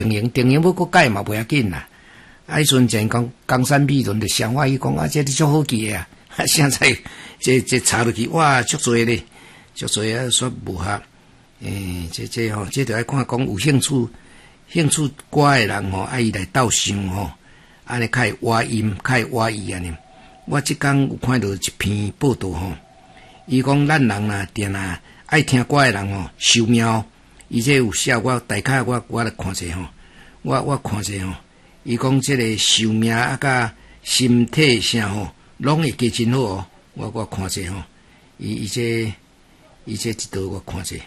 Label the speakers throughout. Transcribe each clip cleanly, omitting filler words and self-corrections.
Speaker 1: 定型要搁改嘛，袂要紧啦。迄阵前江山美伦的想法，伊讲啊，这足好记啊！现在这查落去，哇，足多咧，足多啊，说无合。这吼，这着爱看讲有兴趣歌的人吼，爱伊来斗想吼，安尼较会挖音，较会挖意安尼。我即工有看到一篇报道吼，伊讲咱人啦，定啦爱听歌的人吼，寿命，伊这有写我大概我来看者吼，我看者吼。伊讲即个寿命啊，甲身体啥吼，拢会加真好哦。我看者吼，伊这一道我看者，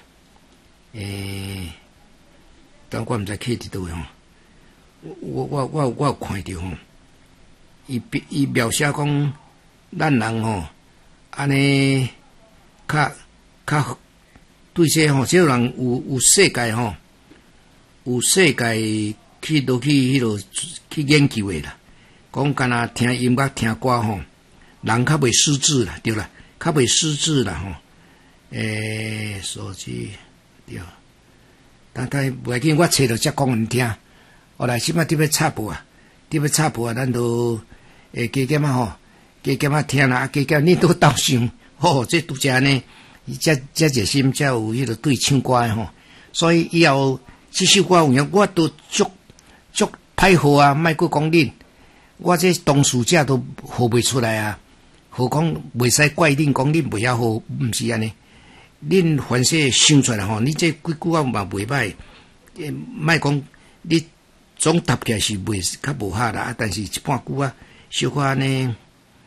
Speaker 1: 但我毋知去伫倒吼。我有看着吼，伊描写讲，咱人吼，安尼较对这吼，这人有世界吼，有世界。去迄落去研究诶啦，讲干那听音乐听歌吼，人较袂失智啦，对啦，较袂失智啦吼。手机对，但袂要紧，我找着才讲人听。后来即摆伫要插播啊，咱都加减啊吼，加减啊听啦，加减你都斗想，吼，这拄则呢，才热心，才有迄落对唱歌诶吼。所以以后即首歌有影，我都足歹好啊，莫阁讲恁，我这当事者都好袂出来啊。何况袂使怪恁讲恁袂晓好，毋是安尼。恁凡是想出来吼，你这几句啊嘛袂歹，莫讲你总答起来是袂较无合啦，但是一半句啊，小可安尼，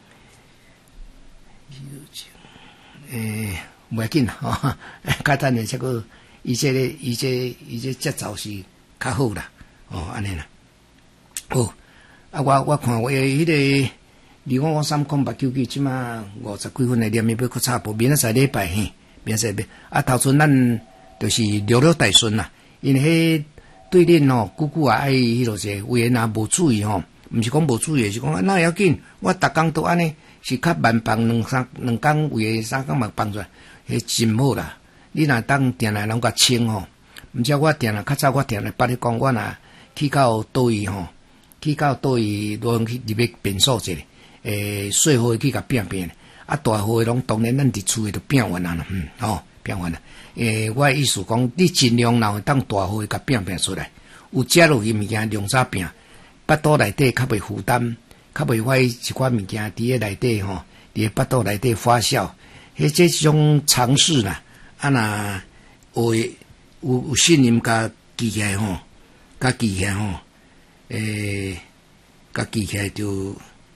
Speaker 1: 袂要紧啦，吼，简单诶，这个伊这节奏是较好啦，哦，安尼啦。好，啊，我看我迄个2530899，即马50几分诶，念伊要搁插播，明仔载礼拜嘿，明仔载啊，头阵咱就是聊大顺啦，因为迄对恁吼，久久啊爱迄落者，有诶若无注意吼，毋是讲无注意，是讲那要紧，我逐工都安尼，是较慢放两工有诶3工嘛放出来，迄真好啦。你若当定来拢甲清吼，毋则我定来较早我定来捌你讲，我若去到倒位吼。去到倒位，拢去入去变数者，细号去甲变，啊大号拢当然咱伫厝诶都变完啦，变完啦。我诶意思讲，你尽量若会当大号甲变出来，有食落去物件量早变，腹肚内底较袂负担，较袂发一寡物件伫诶内底吼，伫诶腹肚内底发酵，这种尝试啦，啊若有信任甲记起来吼，甲记起来吼。甲记起来就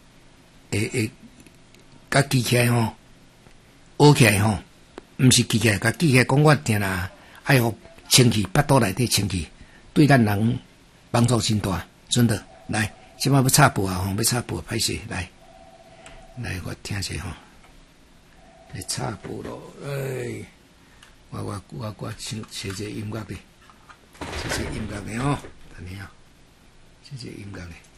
Speaker 1: 甲记起来吼，学起来吼，毋是记起来，甲记起来讲我定啦，爱互清气，腹肚内底清气，对咱人帮助真大，真的。来，即摆要插播啊，吼，要插播，歹势，来，我听者吼，来插播咯，我找一个音乐的，找一个音乐的吼，等下。这音乐嘞。